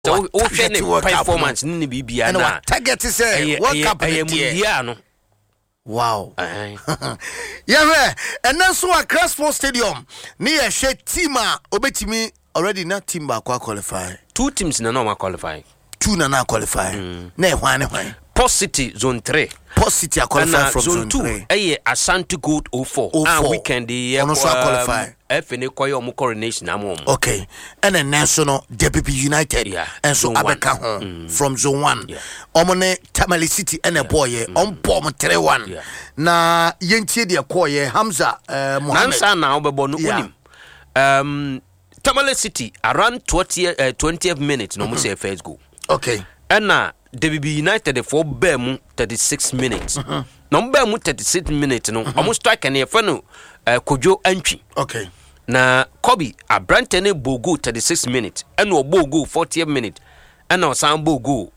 So performance ni bibia na target say World Cup no. Wow. Yeah, and then so Accra Sports Stadium near she team obetimi already na team ba qualify. 2 teams na no qualify. 2 na qualify. Na hwan. Post City zone 3. Post City qualify from zone 2. Asante Gold 04. Weekend qualify. FNA koyo mu coronation amom. Okay. And then National DPP United. Yeah. And so Abeka home from zone 1. Yeah. Omone Tamale City and a boy on bomb 3-1. Yeah. Na yentie dia koye Hamza Mohammed. Nansa na obebo no unim. Tamale City around 20th minute no mo say first goal. Okay. And na DPP United for Bemu 36 minutes. No Bemu 36 minutes no. Almost strike and no Kojo entry. Okay. Na Kobe Abrantene Bogo 36 minutes and no Bogo 40th minute and no Sam Bogo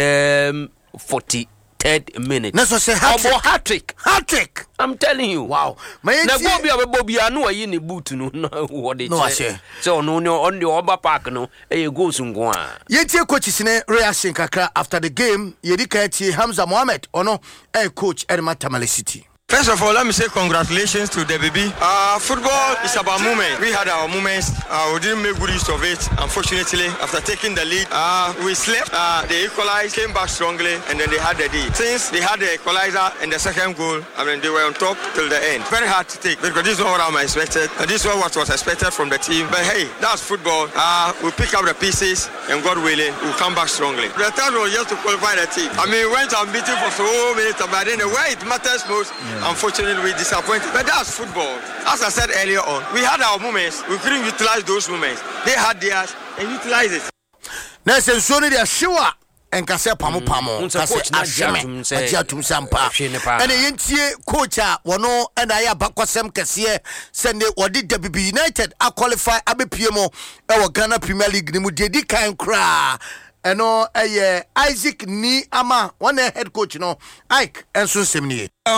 43rd minute. That's what say hat-trick. I'm telling you. Wow. Na Bobby anu ayi ni boot no what they say. So no on the Oba Park no go sungwa. Yetie coaches ne reaction kakra after the game yedika tie Hamza Mohammed ono coach Edma Tamale City. First of all, let me say congratulations to the baby. Football is about movement. We had our moments. We didn't make good use of it. Unfortunately, after taking the lead, we slept. They equalized, came back strongly, and then they had the lead. Since they had the equalizer and the second goal, I mean, they were on top till the end. Very hard to take because this is not what I expected. And this is what was expected from the team. But hey, that's football. We'll pick up the pieces, and God willing, we'll come back strongly. The third was just to qualify the team. I mean, we went unbeaten for so many times, but then where it matters most, unfortunately, we disappointed. But that's football. As I said earlier on, we had our moments. We couldn't utilize those moments. They had theirs and utilize it. Next, so they are sure. And kase pamo kase asheme ajatum sampa and yentie coach wono and aya bakwasem kase send wodi DPP United a qualify abepiemo e wo Ghana Premier League ni mu dedi kan kra eno Isaac ni ama one head coach no Ike enso semnie